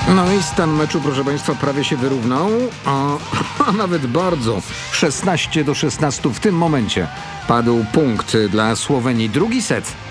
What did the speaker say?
No i stan meczu, proszę Państwa, prawie się wyrównał, a nawet bardzo. 16-16 w tym momencie padł punkt dla Słowenii. Drugi set